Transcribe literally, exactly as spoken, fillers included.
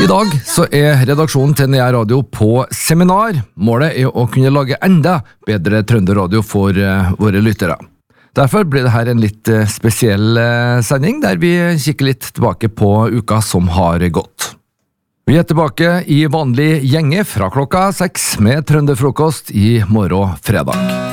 I dag så er redaksjonen til Nea Radio på seminar. Målet er å kunne lage enda bedre trønderradio for uh, våre lyttere. Derfor blir det her en litt uh, spesiell uh, sending, der vi kikker litt tilbake på uka som har gått. Vi er tilbake i vanlig gjenge fra klokka seks med trønderfrokost i morgen fredag.